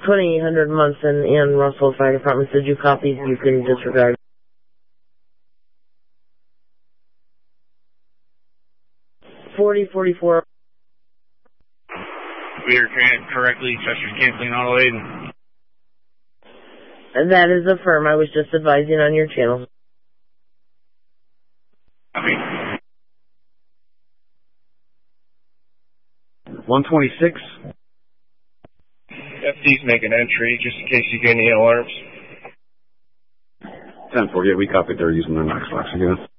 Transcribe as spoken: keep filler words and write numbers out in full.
twenty-eight hundred Munson and Russell Fire Department. Did you copy? You can disregard. forty forty-four. We are correctly, Chester's canceling auto aid. That is affirmed. I was just advising on your channel. Okay. one twenty-six. F D's making entry, just in case you get any alarms. ten forty-eight, we copied they're using their Knox locks again.